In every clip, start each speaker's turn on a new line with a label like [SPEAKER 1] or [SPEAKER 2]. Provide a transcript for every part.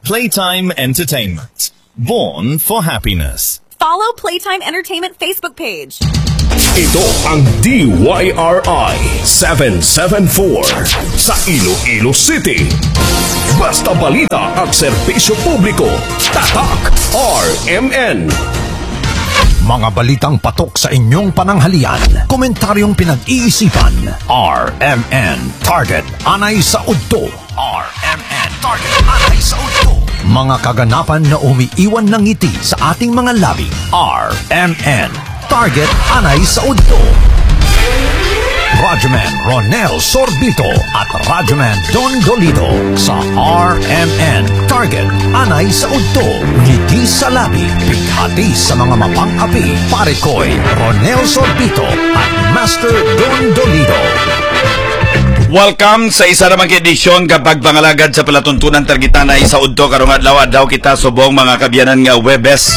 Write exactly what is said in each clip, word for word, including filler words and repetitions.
[SPEAKER 1] Playtime Entertainment. Born for happiness.
[SPEAKER 2] Follow Playtime Entertainment Facebook page.
[SPEAKER 3] Ito ang D Y R I seven seven four sa Iloilo City. Basta balita at serbisyo publiko. Tatak R M N.
[SPEAKER 4] Mga balitang patok sa inyong pananghalian. Komentaryong pinag-iisipan. R M N Target Anay sa Udto. R M N Target Anay sa Udto. Mga kaganapan na umiiwan ng ngiti sa ating mga labi. R M N Target Anay sa Udto. Radyoman Ronel Sorbito at Radyoman Don Dolido sa R M N Target Anay sa Udto. Ngiti sa labi, pighati sa mga mapang-api. Parekoy, Ronel Sorbito at Master Don Dolido.
[SPEAKER 5] Welcome sa isa namang edisyon kapag pangalagad sa palatuntunan Targitanay sa Udto karong adlaw adlaw kita subong mga kabyanan nga Webes.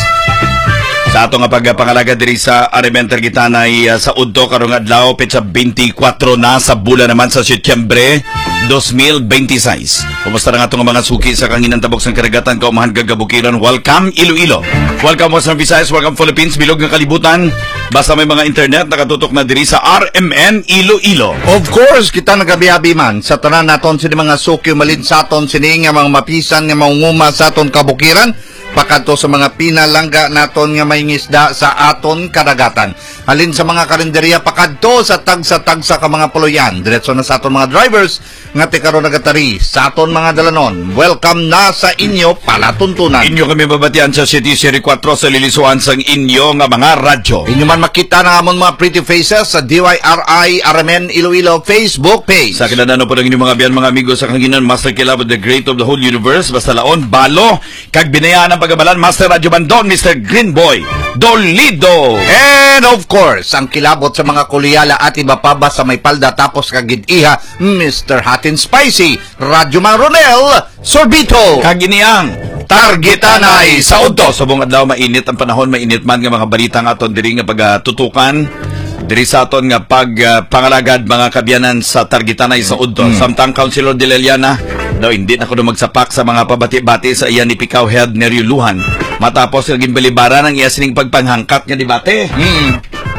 [SPEAKER 5] Sa ato nga pagpangalagad diri sa R M N Targitanay uh, sa Udto karong adlaw petsa twenty-four na sa bulan naman sa Setyembre twenty twenty-six. Kumusta na nga itong mga suki sa kanginan tabok sa karagatan kaumahan gagabukiran. Welcome Iloilo. Welcome Western Visayas. Welcome Philippines. Bilog ng kalibutan. Basta may mga internet nakatutok na diri sa R M N Iloilo.
[SPEAKER 6] Of course, kita nagabiyabi man sa tanan naton sini mga suki malinsaton sini nga mga mapisan nga manguma sa aton kabukiran. Pakato sa mga pinalangga naton nga may ngisda sa aton kadagatan. Halin sa mga karinderya pakadto sa tag-sa-tag sa ka mga puluyan. Diretso na sa aton mga drivers nga tikaro nagatari sa aton mga dalanon. Welcome na sa inyo palatuntunan.
[SPEAKER 5] Inyo kami babatian sa City Serie four sa lilisuan sang inyo nga mga radyo.
[SPEAKER 6] Inyo man makita na amon mga pretty faces sa D Y R I R M N Iloilo Facebook page.
[SPEAKER 5] Sa kilanano po ng inyong mga biyan mga amigo sa kanginan Master Kilab the Great of the Whole Universe. Basta laon, balo, kag binayaan ang pagabalan Master Radyo Bandon, Mister Green Boy Dolido.
[SPEAKER 6] And of course, ang kilabot sa mga kuliyala at iba pa ba sa may palda tapos kagid-iha, Mister Hot and Spicy, Radyo Man Ronel Sorbito.
[SPEAKER 5] Kaginiang Targitanay sa Udto. Subong adlaw mainit ang panahon, mainit man nga mga balita nga aton diri nga pagatutukan. Diri sa aton nga pag uh, pangalagad mga kabyanan sa Targitanay sa Udto. Mm. Samtang Councilor de Leliana daw hindi na kuno magsapak sa mga pabati-bati sa iyan ni Pikaw Head Nerio Luhan. Matapos naging balibaran ang iya sining pagpanghangkat nga debate.
[SPEAKER 6] Mm.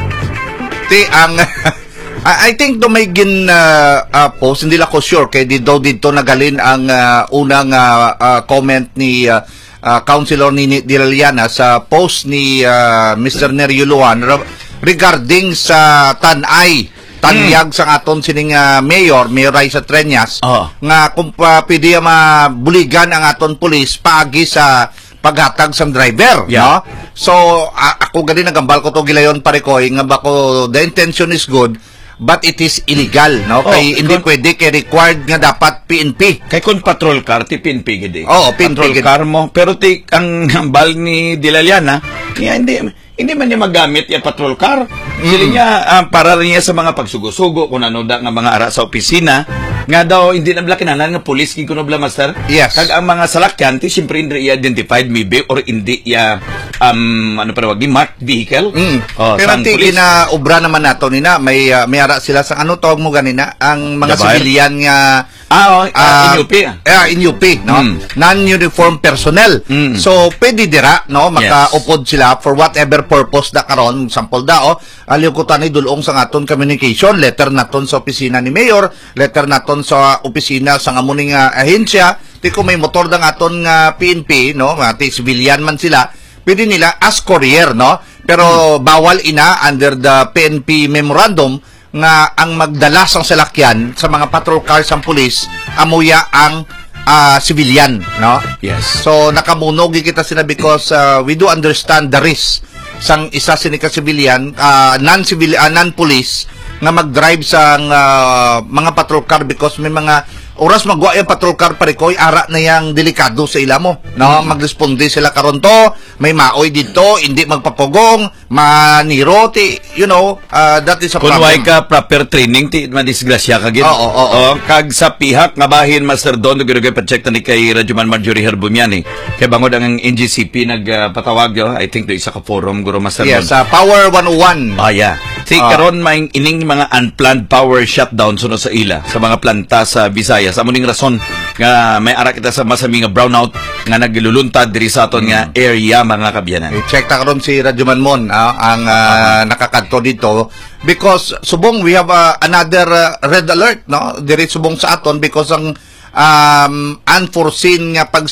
[SPEAKER 6] Ti ang I think do may gin uh, uh, post, hindi lang ko sure kay di daw dito nagalin ang uh, unang uh, uh, comment ni uh, uh, Councilor ni de Leliana sa post ni uh, Mister Nerio Luhan regarding sa Tanay tanyag mm. sa aton sining uh, mayor, Mayor Raisa Treñas, oh. nga kung uh, pwede mabuligan ang aton pulis paagi sa paghatag sa driver, yeah. no? So, uh, ako gani nagambal ko to gilayon pare ko, nga ba ko, the intention is good, but it is illegal, no? Oh, kay hindi kun, pwede, kay required nga dapat P N P.
[SPEAKER 5] Kay kung patrol car, ti P N P gidi.
[SPEAKER 6] Oo, oh, P N P
[SPEAKER 5] patrol
[SPEAKER 6] gidi.
[SPEAKER 5] car mo, pero ti ang hambal ni de Leliana, yeah, hindi hindi man niya magamit yung patrol car. Hindi mm. niya, uh, para rin niya sa mga pagsugo-sugo, kung ano da nga mga ara sa opisina, nga daw, hindi na blakinanan nga police, king kuno bla, master.
[SPEAKER 6] Yes.
[SPEAKER 5] Kag ang mga salakyan, ti siyempre hindi identified maybe, or hindi ya, um, ano pa wagi, marked vehicle.
[SPEAKER 6] Mm.
[SPEAKER 5] Oh,
[SPEAKER 6] pero ti, gina-ubra naman nato nina, may, uh, may ara sila sa, ano tawag mo ganina, ang mga civilian nga,
[SPEAKER 5] Ah, oh, uh,
[SPEAKER 6] uh,
[SPEAKER 5] in U P.
[SPEAKER 6] Ah, in U P, no? Mm. Non-uniform personnel. Mm. So, pwede dira, no? Maka-upod yes. sila for whatever purpose da karon. Sample da, oh. Aliukutan ni dulong sa aton communication. Letter naton sa opisina ni Mayor. Letter naton sa opisina sa ngamuning uh, ahensya. Di ko may motor da aton nga uh, P N P, no? Mati civilian man sila. Pwede nila as courier, no? Pero mm. bawal ina under the P N P memorandum nga ang magdala sang salakyan sa mga patrol cars ang pulis amuya ang uh, civilian, no?
[SPEAKER 5] Yes.
[SPEAKER 6] So nakamunog kita sila because uh, we do understand the risk sang isa sinika civilian, uh, non-civil uh, non-police nga mag-drive sang uh, mga patrol car because may mga oras magwa yung patrol car pare ko, ara na yang delikado sa ila mo, no? Mm. Magresponde sila karon to, may maoy dito, hindi magpapugong, maniro, ti, you know, uh, that is a
[SPEAKER 5] kung
[SPEAKER 6] problem.
[SPEAKER 5] Kung ka proper training, ti, madisgrasya ka gid.
[SPEAKER 6] Oo, oo, oo.
[SPEAKER 5] Kag sa pihak, nga bahin, Master Don, nagigay pa-check na ni kay Radyoman Marjorie Herbumian, eh. Kaya bangod ang N G C P nagpatawag, uh, I think, do isa ka forum, Guro Master Don.
[SPEAKER 6] Yes, uh, Power one oh one.
[SPEAKER 5] Ah, yeah. Si uh, karon may ining mga unplanned power shutdown suno sa ila, sa mga planta sa Visayas. bias. Amo ning rason nga may ara kita sa masami nga brownout nga nagluluntad diri sa aton nga area mga kabyanan.
[SPEAKER 6] I-check ta karon si Radyo Manmon ah, ang uh, nakakadto dito because subong we have uh, another uh, red alert no diri subong sa aton because ang um, unforeseen nga pag